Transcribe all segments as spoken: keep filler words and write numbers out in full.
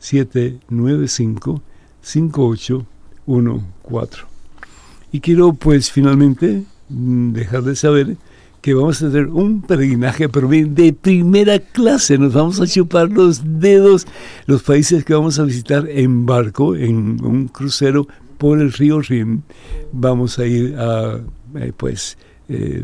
siete nueve cinco, cinco ocho uno cuatro. Y quiero pues finalmente dejar de saber que vamos a hacer un peregrinaje, pero bien de primera clase. Nos vamos a chupar los dedos. Los países que vamos a visitar en barco, en un crucero por el río Rin. Vamos a ir a, eh, pues, eh,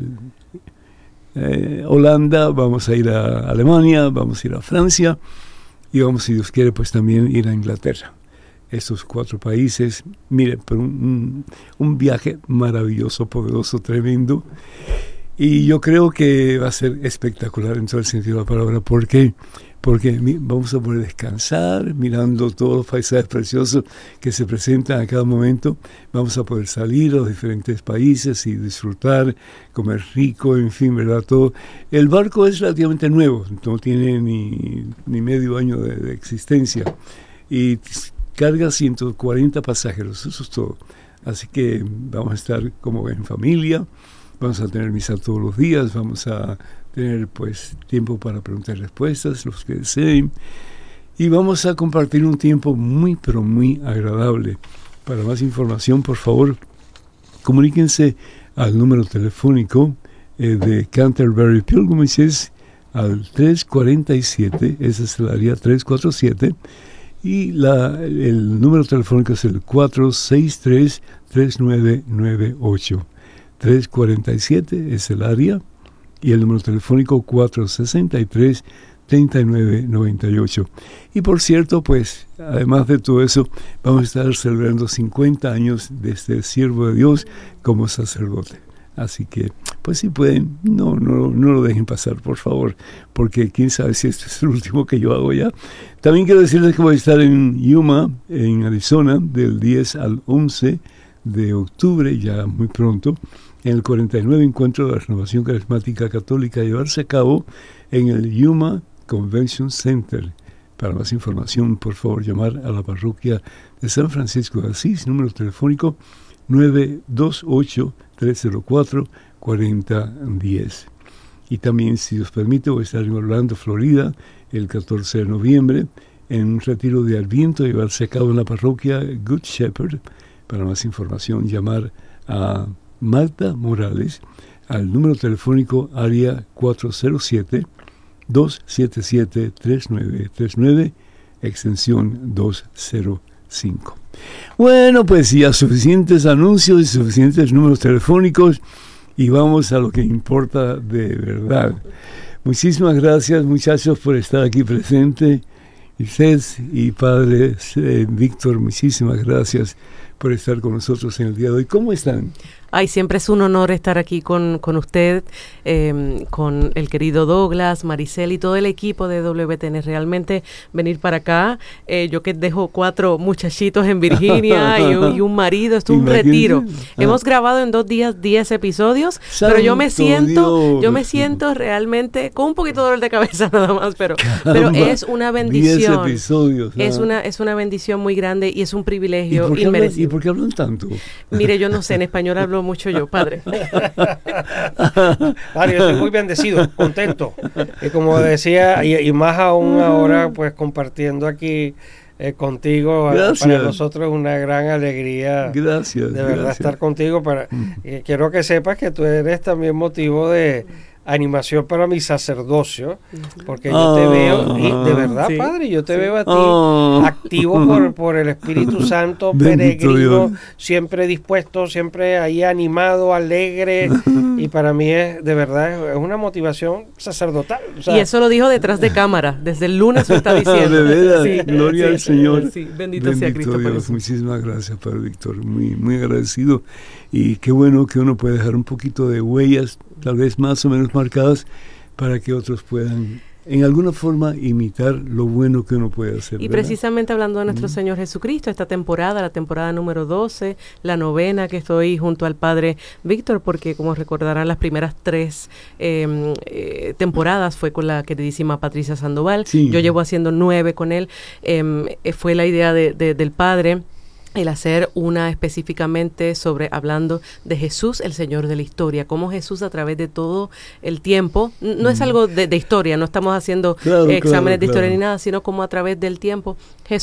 eh, Holanda, vamos a ir a Alemania, vamos a ir a Francia y vamos, si Dios quiere, pues también ir a Inglaterra. Estos cuatro países, mire, pero un, un viaje maravilloso, poderoso, tremendo. Y yo creo que va a ser espectacular en todo el sentido de la palabra. ¿Por qué? Porque vamos a poder descansar mirando todos los paisajes preciosos que se presentan a cada momento. Vamos a poder salir a los diferentes países y disfrutar, comer rico, en fin, ¿verdad? Todo. El barco es relativamente nuevo, no tiene ni, ni medio año de, de existencia. Y carga ciento cuarenta pasajeros, eso es todo. Así que vamos a estar como en familia, vamos a tener misa todos los días, vamos a tener pues tiempo para preguntar y respuestas, los que deseen, y vamos a compartir un tiempo muy pero muy agradable. Para más información, por favor, comuníquense al número telefónico eh, de Canterbury Pilgrimages al tres cuatro siete, ese es el área tres cuatro siete, y la, el número telefónico es el cuatro seis tres, tres nueve nueve ocho. tres cuatro siete es el área y el número telefónico cuatro seis tres, tres nueve nueve ocho. Y por cierto, pues, además de todo eso, vamos a estar celebrando cincuenta años de este siervo de Dios como sacerdote. Así que, pues si pueden, no, no, no lo dejen pasar, por favor, porque quién sabe si este es el último que yo hago ya. También quiero decirles que voy a estar en Yuma, en Arizona, del diez al once de octubre, ya muy pronto, en el cuarenta y nueve Encuentro de la Renovación Carismática Católica, a llevarse a cabo en el Yuma Convention Center. Para más información, por favor, llamar a la parroquia de San Francisco de Asís, número telefónico nueve dos ocho, tres cero cuatro, cuatro cero uno cero. Y también, si Dios permite, voy a estar en Orlando, Florida, el catorce de noviembre, en un retiro de Adviento, llevarse a cabo en la parroquia Good Shepherd. Para más información, llamar a Marta Morales al número telefónico área cuatro cero siete, dos siete siete, tres nueve tres nueve, extensión doscientos cinco. Bueno, pues ya suficientes anuncios y suficientes números telefónicos y vamos a lo que importa de verdad. Muchísimas gracias, muchachos, por estar aquí presente. Y usted y padre eh, Víctor, muchísimas gracias por estar con nosotros en el día de hoy. ¿Cómo están? Ay, siempre es un honor estar aquí con, con usted, eh, con el querido Douglas, Maricel y todo el equipo de W T N. Realmente venir para acá, eh, yo que dejo cuatro muchachitos en Virginia y, un, y un marido, esto es un retiro. Ah. Hemos grabado en dos días diez episodios, Santo pero yo me siento, Dios. yo me siento realmente con un poquito de dolor de cabeza nada más, pero, pero es una bendición. diez episodios. Es una, es una bendición muy grande y es un privilegio ¿Y por inmerecido. Hablan, ¿Y por qué hablan tanto? Mire, yo no sé, en español hablo mucho yo, padre. Padre, yo estoy muy bendecido, contento. Y como decía, y, y más aún ahora, pues compartiendo aquí eh, contigo, gracias. Para nosotros es una gran alegría. Gracias. De verdad gracias. estar contigo. Para, eh, quiero que sepas que tú eres también motivo de animación para mi sacerdocio, porque yo oh, te veo, y de verdad, sí, padre, yo te sí. veo a ti oh, activo por, por el Espíritu Santo, peregrino, siempre dispuesto, siempre ahí animado, alegre, y para mí es, de verdad, es una motivación sacerdotal. O sea, y eso lo dijo detrás de cámara, desde el lunes lo está diciendo. De veras, sí, sí, gloria al Señor. Sí, bendito, bendito sea Cristo. Dios, muchísimas gracias, Padre Víctor, muy, muy agradecido, y qué bueno que uno puede dejar un poquito de huellas, tal vez más o menos marcadas, para que otros puedan en alguna forma imitar lo bueno que uno puede hacer. Y ¿verdad? Precisamente hablando de nuestro mm. Señor Jesucristo, esta temporada, la temporada número doce, la novena que estoy junto al Padre Víctor, porque como recordarán las primeras tres eh, eh, temporadas fue con la queridísima Patricia Sandoval, sí. Yo llevo haciendo nueve con él, eh, fue la idea de, de, del Padre, el hacer una específicamente sobre, hablando de Jesús, el Señor de la historia, cómo Jesús a través de todo el tiempo, no mm. es algo de, de historia, no estamos haciendo claro, eh, exámenes claro, de historia claro. ni nada, sino como a través del tiempo, Jesús